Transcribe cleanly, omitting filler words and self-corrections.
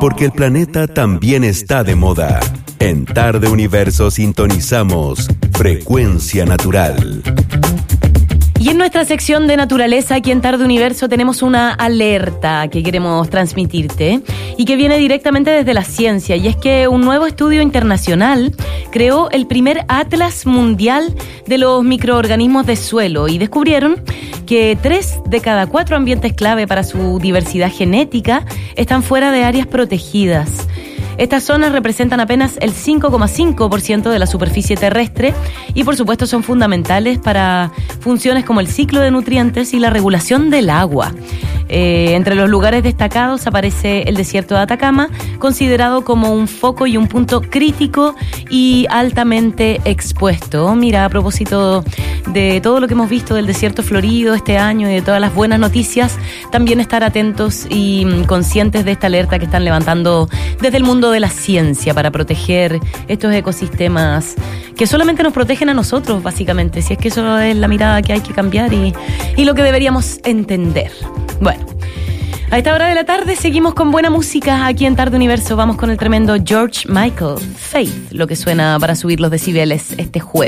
porque el planeta también está de moda. En Tarde Universo sintonizamos Frecuencia Natural. Y en nuestra sección de naturaleza, aquí en Tarde Universo, tenemos una alerta que queremos transmitirte y que viene directamente desde la ciencia. Y es que un nuevo estudio internacional creó el primer atlas mundial de los microorganismos de suelo y descubrieron que 3 de cada 4 ambientes clave para su diversidad genética están fuera de áreas protegidas. Estas zonas representan apenas el 5,5% de la superficie terrestre y por supuesto son fundamentales para funciones como el ciclo de nutrientes y la regulación del agua. Entre los lugares destacados aparece el desierto de Atacama, considerado como un foco y un punto crítico y altamente expuesto. Mira, a propósito de todo lo que hemos visto del desierto florido este año y de todas las buenas noticias, también estar atentos y conscientes de esta alerta que están levantando desde el mundo de la ciencia para proteger estos ecosistemas que solamente nos protegen a nosotros, básicamente, si es que eso es la mirada que hay que cambiar y lo que deberíamos entender. Bueno, a esta hora de la tarde seguimos con buena música aquí en Tarde Universo. Vamos con el tremendo George Michael, Faith, lo que suena para subir los decibeles este jueves.